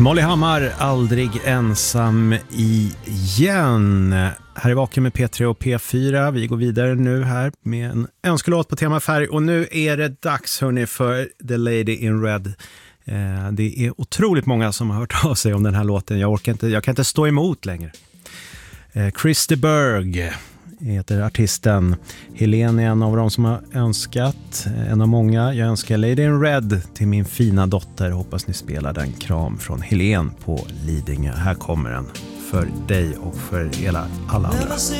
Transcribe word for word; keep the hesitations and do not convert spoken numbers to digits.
Molly Hammar, aldrig ensam igen. Här är Vaken med P tre och P fyra. Vi går vidare nu här med en önskelåt på tema färg. Och nu är det dags hörni för The Lady in Red. Eh, det är otroligt många som har hört av sig om den här låten. Jag orkar inte, jag kan inte stå emot längre. Eh, Christy Berg heter artisten. Helene är en av dem som har önskat. En av många. Jag önskar Lady in Red till min fina dotter. Hoppas ni spelar den. Kram från Helene på Lidingö. Här kommer den för dig och för hela alla andra.